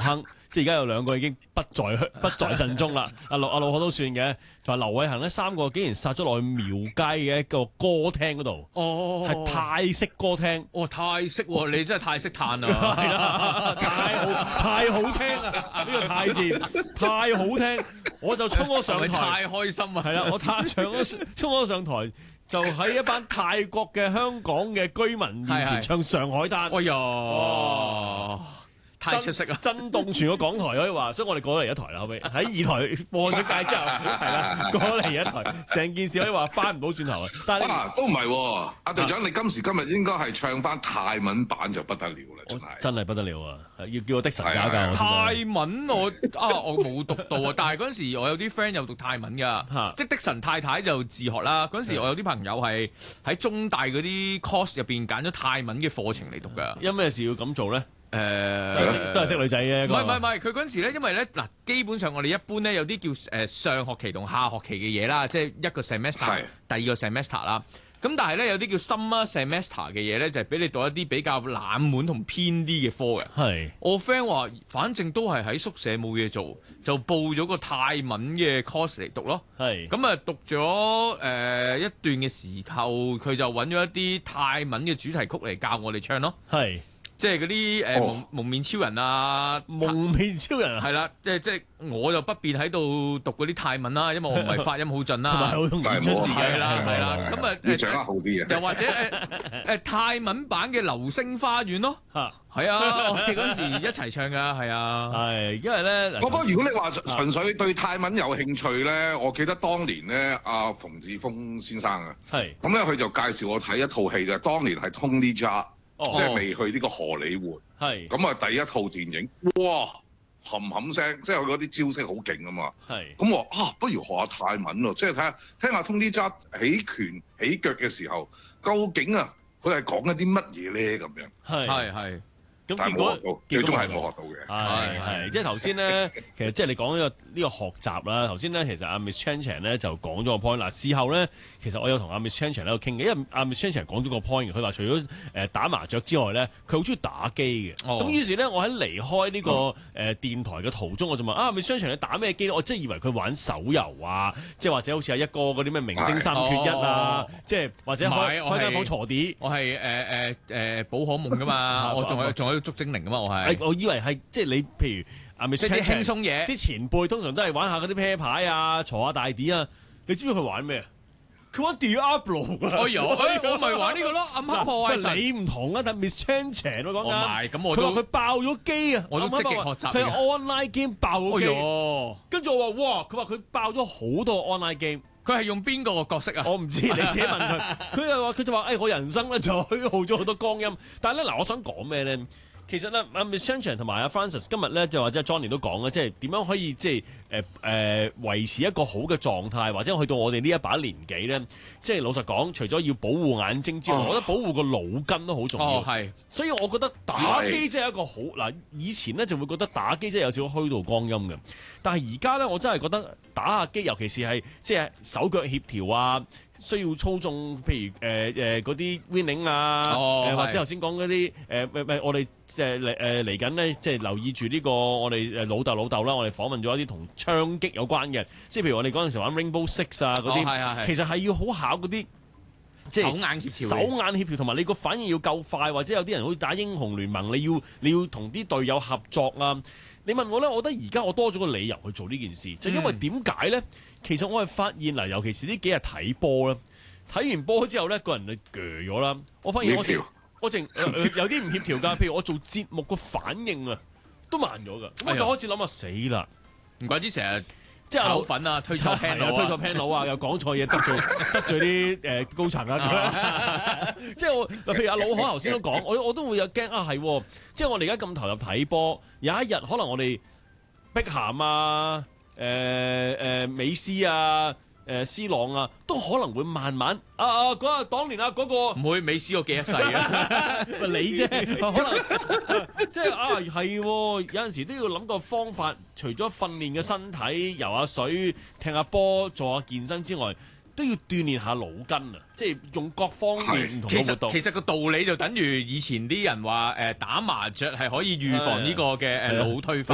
亨，即係而家有兩個已經不在陣中啦。阿陸可都算嘅，同埋劉偉恒呢三個竟然殺咗落去廟街嘅一個歌廳嗰度，係泰式歌廳。 泰式喎，你真係太識嘆啦， 係啦，太好聽啊！呢個泰字太好聽，我就衝咗上台， 太開心啊！ 係啦，我衝咗上台。就喺一班泰國嘅香港嘅居民面前唱《上海灘》。 哎呀，太出色啦！ 震動全個港台可以話，所以我哋過咗嚟一台啦，後尾喺二台播咗街之後，係啦，過咗嚟一台，成件事可以話翻唔到轉頭啊！但係都唔係喎，阿隊長，你今時今日應該係唱翻泰文版就不得了啦， 真係不得了啊！要叫我的神教教我。 泰文我冇讀到啊，但係嗰陣時我有啲 friend 有讀泰文㗎，即係的神太太就自學啦。嗰陣時我有啲朋友係喺中大嗰啲 course 入邊揀咗泰文嘅課程嚟讀㗎。 因咩事要咁做咧？都係識女仔嘅。 唔係，佢嗰陣時咧，因為咧嗱，基本上我哋一般咧有啲叫上學期同下學期嘅嘢啦，即係一個 semester，第二個 semester 啦。咁但係咧有啲叫 summer semester 嘅嘢咧，就係俾你讀一啲比較冷門同偏啲嘅科嘅。係我 friend 話，反正都係喺宿舍冇嘢做，就報咗個泰文嘅 course 嚟讀咯。係咁啊，讀咗一段嘅時候，佢就揾咗一啲泰文嘅主題曲嚟教我哋唱咯。係。即係嗰啲蒙面超人啊， 蒙面超人係啦，即係我就不便喺度讀嗰啲泰文啦，因為我唔係發音好準啦， 同埋好容易出事嘅啦，係啦，咁啊你掌握好啲啊， 又或者泰文版嘅《流星花園》咯，係啊，我哋嗰時一齊唱噶，係啊， 係因為咧， 不過如果你話純粹對泰文有興趣咧，我記得當年咧阿馮志峰先生啊，係咁咧佢就介紹我睇一套戲嘅，當年係 Tony Jaa。即係未去呢個荷里活，係咁啊！第一套電影，哇，冚聲，即係佢嗰啲招式好勁啊嘛！係咁我不如學下泰文咯，即係聽下Tony Jaa起拳起腳嘅時候，究竟啊佢係講一啲乜嘢咧？咁樣係。咁結果最終係冇學到嘅， 係即係頭先咧，其實即係你講呢個學習啦。頭先咧，其實阿 Miss Chan Chan 咧就講咗個 point 嗱。事後咧，其實我有同阿 Miss Chan Chan 喺度傾嘅，因為阿 Miss Chan Chan 講咗個 point，佢話除咗打麻雀之外咧，佢好中意打機嘅。咁於是咧，我喺離開呢個電台嘅途中，我就問Miss Chan Chan 你打咩機咧？我即係以為佢玩手遊啊，即係或者好似係一個嗰啲咩明星三缺一啊，即係或者開間房鋤啲。 我係寶可夢噶嘛，我仲有捉精靈噶嘛， 我以為係即係你，譬如阿 Miss Chan Chan 輕鬆嘢， 啲前輩通常都係玩下嗰啲啤牌啊，鋤下大碟啊。你知唔知佢玩咩啊？佢玩 Diablo 啊！ 我咪玩呢個咯，暗黑破壞神。 你唔同啊，但 Miss Chan Chan 我講緊。 佢話佢爆咗機啊！ 我都積極學習。 佢 online game 爆咗機。跟住我話哇，佢話佢爆咗好多 online game。 佢係用邊個角色啊？ 我唔知，你自己問佢。佢就話我人生咧就虛耗咗好多光陰。但係咧嗱，我想講咩咧？其實咧，阿 Miss Chan Chan 同埋阿 Francis 今日咧就或者 Johnny 都講啦，即係點樣可以即係維持一個好嘅狀態，或者去到我哋呢一把年紀咧，即係老實講，除咗要保護眼睛之外，我覺得保護個腦筋都好重要。係，所以我覺得打機真係一個好嗱。以前咧就會覺得打機真係有少少虛度光陰嘅，但係而家咧我真係覺得打下機，尤其是係即係手腳協調啊。需要操縱，譬如嗰啲 winning 啊，或者頭先講嗰啲我哋嚟緊咧，即係留意住呢個我哋老豆啦，我哋訪問咗一啲同槍擊有關嘅，即係譬如我哋嗰陣時玩 Rainbow Six 啊嗰啲，其實係要好考嗰啲即係手眼協調，同埋你個反應要夠快，或者有啲人好似打英雄聯盟，你要同啲隊友合作啊。你問我咧，我覺得而家我多咗個理由去做呢件事，就因為點解咧？其實我係發現嗱，尤其是呢幾日睇波啦，睇完波之後咧，個人就鋸咗啦。我發現我淨有啲唔協調㗎，譬如我做節目個反應啊，都慢咗㗎。咁我就開始諗下死啦，唔怪之成日即係口粉啊，推錯 panel 啊，又講錯嘢得罪啲高層啊，即係我譬如阿老海頭先都講，我都會有驚啊，係即係我哋而家咁投入睇波，有一日可能我哋碧咸啊。美斯啊，C 朗啊，都可能會慢慢嗰日當年嗰個唔會美斯我記一世啊， 你啫，可能即係係有陣時都要諗個方法，除咗訓練嘅身體、游下水、踢下波、做下健身之外，都要鍛鍊下腦筋啊！即係用各方面唔同嘅活動。其實個道理就等於以前啲人話打麻雀係可以預防呢個嘅腦退化。